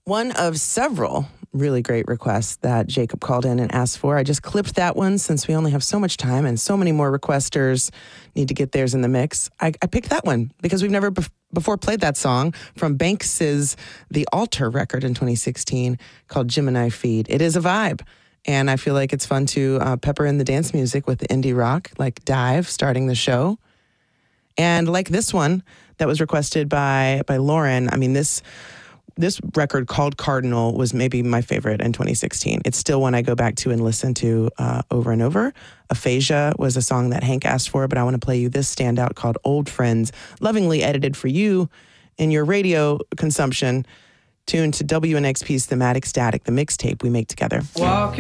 One of several really great requests that Jacob called in and asked for. I just clipped that one since we only have so much time and so many more requesters need to get theirs in the mix. I picked that one because we've never before played that song from Banks's The Altar record in 2016 called Gemini Feed. It is a vibe, and I feel like it's fun to pepper in the dance music with the indie rock, like Dive starting the show. And like this one that was requested by Lauren, I mean, this record called Cardinal was maybe my favorite in 2016. It's still one I go back to and listen to over and over. Aphasia was a song that Hank asked for, but I want to play you this standout called Old Friends, lovingly edited for you in your radio consumption, tuned to WNXP's Thematic Static, the mixtape we make together.